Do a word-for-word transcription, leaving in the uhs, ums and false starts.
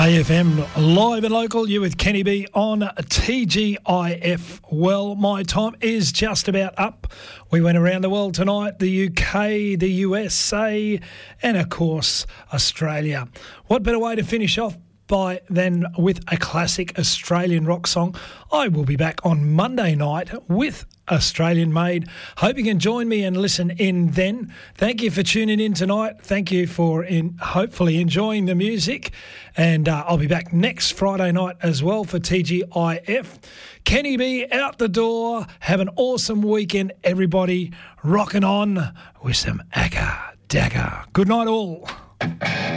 A F M live and local, you with Kenny B on T G I F. Well, my time is just about up. We went around the world tonight, the U K, the U S A, and of course, Australia. What better way to finish off by than with a classic Australian rock song? I will be back on Monday night with Australian Made. Hope you can join me and listen in then. Thank you for tuning in tonight. Thank you for in hopefully enjoying the music. And uh, I'll be back next Friday night as well for T G I F. Kenny B out the door. Have an awesome weekend, everybody. Rocking on with some Akka Daka. Good night all.